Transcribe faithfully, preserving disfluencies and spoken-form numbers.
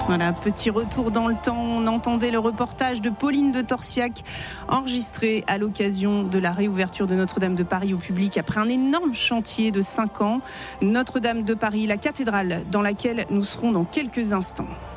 Voilà, petit retour dans le temps. On entendait le reportage de Pauline de Torsiac, enregistré à l'occasion de la réouverture de Notre-Dame de Paris au public après un énorme chantier de cinq ans. Notre-Dame de Paris, la cathédrale dans laquelle nous serons dans quelques instants.